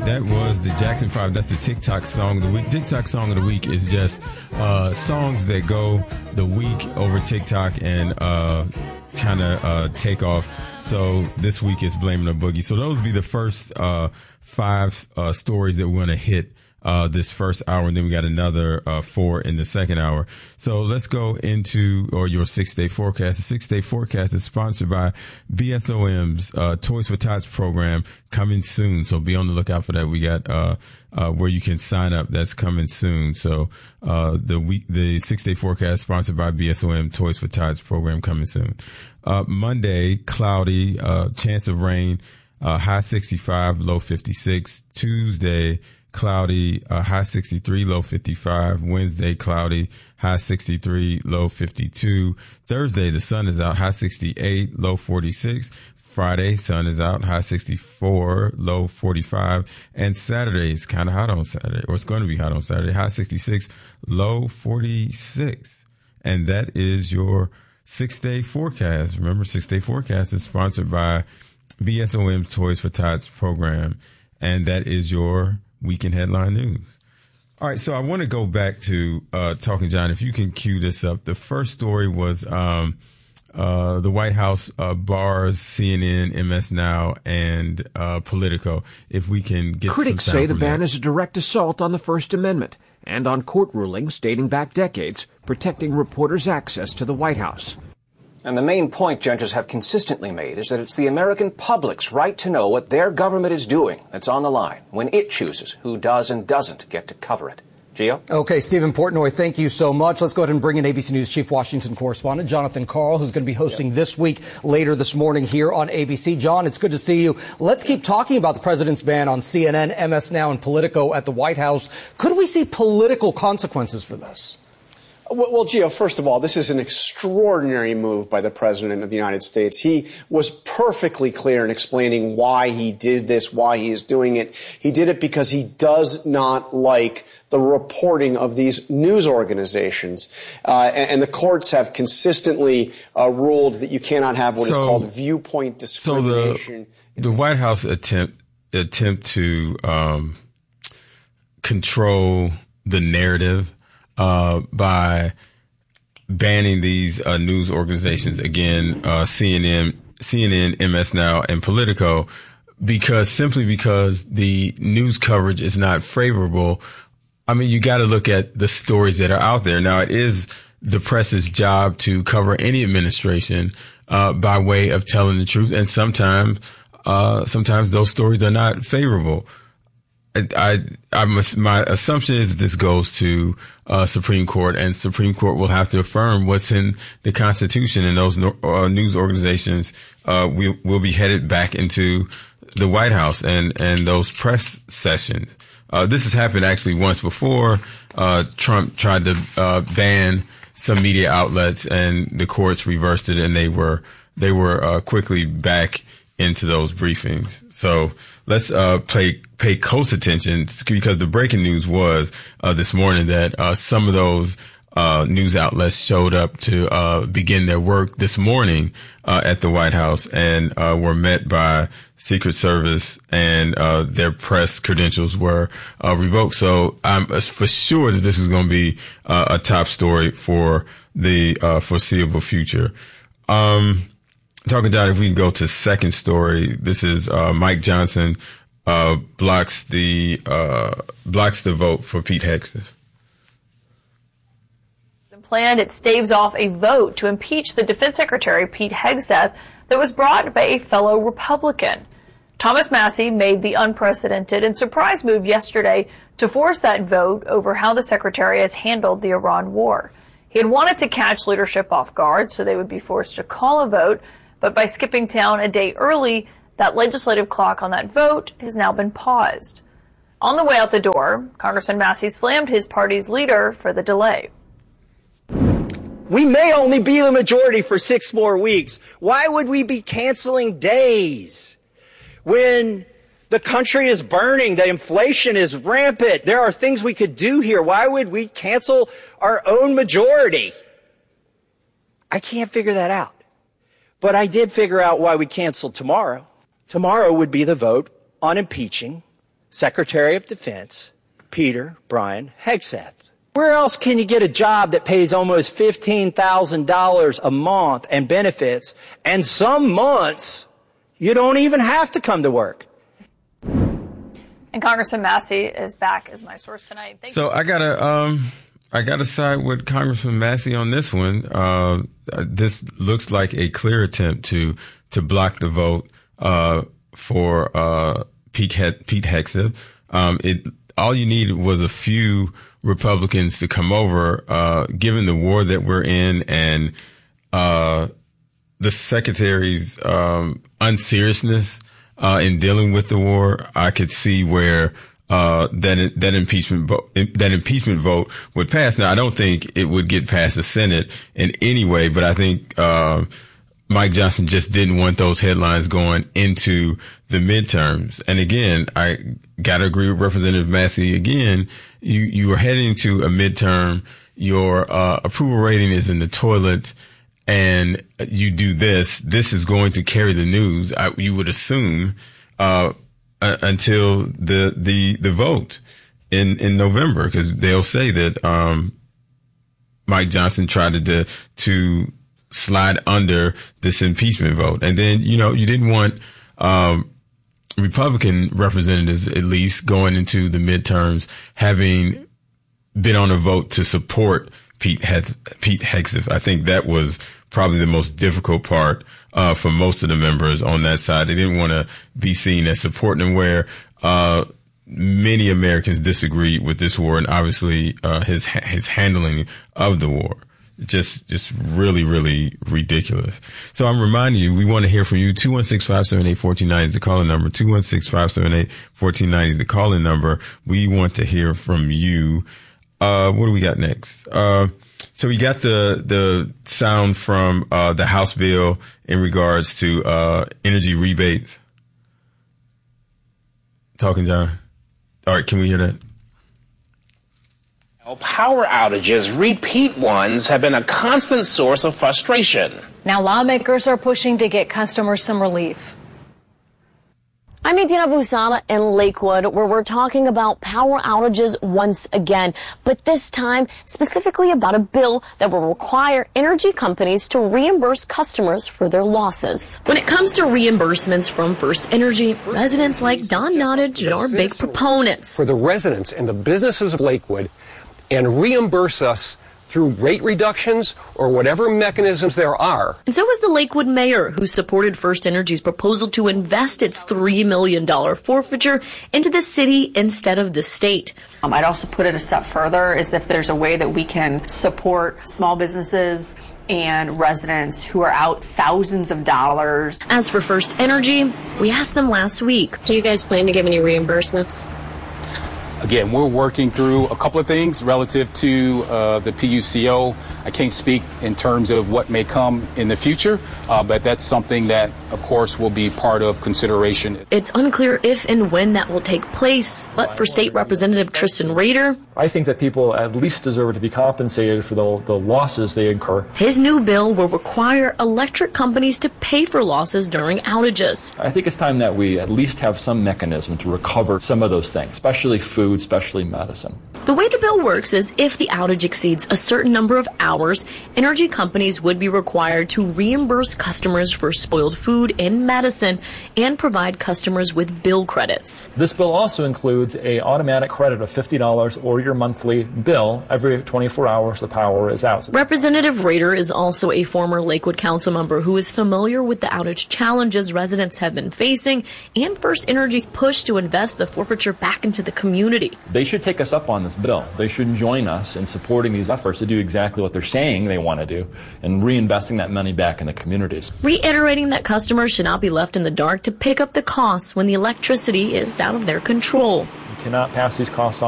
that was the Jackson 5. That's the TikTok song of the week. TikTok song of the week is just songs that go the week over TikTok and kind of take off. So this week is Blaming a Boogie. So those will be the first 5 stories that we're going to hit this first hour, and then we got another 4 in the second hour. So let's go into your 6-day forecast. The 6-day forecast is sponsored by BSOM's Toys for Tots program, coming soon. So be on the lookout for that. We got where you can sign up. That's coming soon. So the 6-day forecast sponsored by BSOM Toys for Tots program, coming soon. Monday, cloudy, chance of rain, high 65, low 56. Tuesday, cloudy, high 63, low 55. Wednesday, cloudy, high 63, low 52. Thursday, the sun is out, high 68, low 46. Friday, sun is out, high 64, low 45. And Saturday is kind of hot on Saturday, or it's going to be hot on Saturday, high 66, low 46. And that is your 6-day forecast. Remember, 6-day forecast is sponsored by BSOM's Toys for Tots program. And that is your weekend headline news. All right, so I want to go back to Talking John. If you can cue this up. The first story was the White House bars CNN, MS Now, and Politico. If we can get critics some say the ban that. is a direct assault on the First Amendment and on court rulings dating back decades protecting reporters' access to the White House. And the main point judges have consistently made is that it's the American public's right to know what their government is doing that's on the line when it chooses who does and doesn't get to cover it. Gio? Okay, Stephen Portnoy, thank you so much. Let's go ahead and bring in ABC News Chief Washington Correspondent Jonathan Karl, who's going to be hosting This Week later this morning here on ABC. John, it's good to see you. Let's keep talking about the president's ban on CNN, MS Now, and Politico at the White House. Could we see political consequences for this? Well, Gio, first of all, this is an extraordinary move by the President of the United States. He was perfectly clear in explaining why he did this, why he is doing it. He did it because he does not like the reporting of these news organizations. And the courts have consistently ruled that you cannot have what is called viewpoint discrimination. So the White House attempt to control the narrative by banning these news organizations, again, CNN, MS Now, and Politico, simply because the news coverage is not favorable. I mean, you got to look at the stories that are out there. Now, it is the press's job to cover any administration by way of telling the truth, and sometimes those stories are not favorable. My assumption is that this goes to Supreme Court, and Supreme Court will have to affirm what's in the Constitution, and those news organizations will be headed back into the White House and those press sessions. This has happened actually once before. Trump tried to ban some media outlets, and the courts reversed it, and they were quickly back into those briefings. So let's pay close attention, because the breaking news was this morning that some of those news outlets showed up to begin their work this morning at the White House, and were met by Secret Service, and their press credentials were revoked. So I'm for sure that this is going to be a top story for the foreseeable future. Talking John, if we can go to second story, this is Mike Johnson blocks the vote for Pete Hegseth. Planned, it staves off a vote to impeach the Defense Secretary Pete Hegseth that was brought by a fellow Republican. Thomas Massie made the unprecedented and surprise move yesterday to force that vote over how the Secretary has handled the Iran war. He had wanted to catch leadership off guard so they would be forced to call a vote, but by skipping town a day early, that legislative clock on that vote has now been paused. On the way out the door, Congressman Massie slammed his party's leader for the delay. We may only be the majority for 6 more weeks. Why would we be canceling days when the country is burning, the inflation is rampant? There are things we could do here. Why would we cancel our own majority? I can't figure that out. But I did figure out why we canceled tomorrow. Tomorrow would be the vote on impeaching Secretary of Defense Peter Brian Hegseth. Where else can you get a job that pays almost $15,000 a month and benefits, and some months you don't even have to come to work? And Congressman Massey is back as my source tonight. Thank you. I gotta side with Congressman Massey on this one. This looks like a clear attempt to block the vote for Pete Hegseth. All you needed was a few Republicans to come over, given the war that we're in and the secretary's unseriousness in dealing with the war. I could see where that impeachment vote would pass. Now, I don't think it would get past the Senate in any way, but I think Mike Johnson just didn't want those headlines going into the midterms. And again, I gotta agree with Representative Massey again. You are heading to a midterm. Your approval rating is in the toilet, and you do this. This is going to carry the news. You would assume until the vote in November, because they'll say that Mike Johnson tried to slide under this impeachment vote. And then, you didn't want Republican representatives, at least going into the midterms, having been on a vote to support Pete Hegseth. I think that was probably the most difficult part for most of the members on that side. They didn't want to be seen as supporting him, where many Americans disagreed with this war and obviously his handling of the war. Just really, really ridiculous. So I'm reminding you, we want to hear from you. 216-578-1490 is the calling number. 216-578-1490 is the calling number. We want to hear from you. What do we got next? So we got the sound from the House bill in regards to energy rebates. Talking, John. All right, can we hear that? Power outages, repeat ones, have been a constant source of frustration. Now lawmakers are pushing to get customers some relief. I'm Nadine Abusala in Lakewood, where we're talking about power outages once again, but this time specifically about a bill that will require energy companies to reimburse customers for their losses. When it comes to reimbursements from First Energy, residents like Don Nottage are big proponents. For the residents and the businesses of Lakewood, and reimburse us through rate reductions or whatever mechanisms there are. And so is the Lakewood mayor, who supported First Energy's proposal to invest its $3 million forfeiture into the city instead of the state. I'd also put it a step further, is if there's a way that we can support small businesses and residents who are out thousands of dollars. As for First Energy, we asked them last week, do you guys plan to give any reimbursements? Again, we're working through a couple of things relative to the PUCO. I can't speak in terms of what may come in the future, but that's something that, of course, will be part of consideration. It's unclear if and when that will take place, but for State Representative Tristan Rader, I think that people at least deserve to be compensated for the losses they incur. His new bill will require electric companies to pay for losses during outages. I think it's time that we at least have some mechanism to recover some of those things, especially food, especially medicine. The way the bill works is if the outage exceeds a certain number of hours, energy companies would be required to reimburse customers for spoiled food and medicine and provide customers with bill credits. This bill also includes an automatic credit of $50 or your monthly bill every 24 hours the power is out. Representative Rader is also a former Lakewood council member who is familiar with the outage challenges residents have been facing and First Energy's push to invest the forfeiture back into the community. They should take us up on this bill. They should join us in supporting these efforts to do exactly what they're saying they want to do and reinvesting that money back in the communities. Reiterating that customers should not be left in the dark to pick up the costs when the electricity is out of their control. You cannot pass these costs on